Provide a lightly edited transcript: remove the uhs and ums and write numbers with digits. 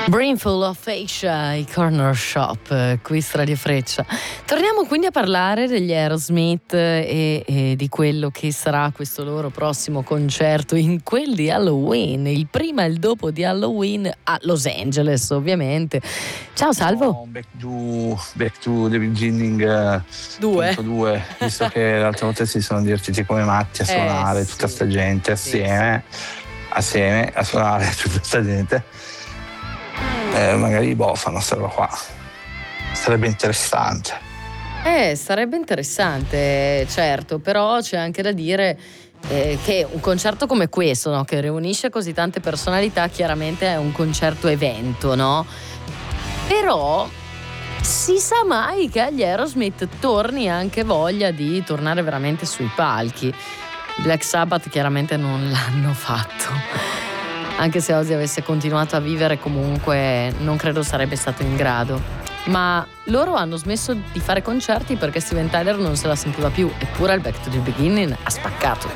Brainful of Asia, i Corner Shop, qui su Radio Freccia. Torniamo quindi a parlare degli Aerosmith e di quello che sarà questo loro prossimo concerto in quel di Halloween, il prima e il dopo di Halloween a Los Angeles, ovviamente. Ciao Salvo. Back to the beginning 2, visto che l'altra volta si sono divertiti come matti a suonare tutta sta gente assieme a suonare tutta sta gente. Magari fanno sta roba qua. Sarebbe interessante. Sarebbe interessante, certo, però c'è anche da dire che un concerto come questo, no, che riunisce così tante personalità, chiaramente è un concerto evento, no? Però si sa mai che agli Aerosmith torni anche voglia di tornare veramente sui palchi. Black Sabbath chiaramente non l'hanno fatto. Anche se Ozzy avesse continuato a vivere, comunque non credo sarebbe stato in grado. Ma loro hanno smesso di fare concerti perché Steven Tyler non se la sentiva più, eppure il Back to the Beginning ha spaccato.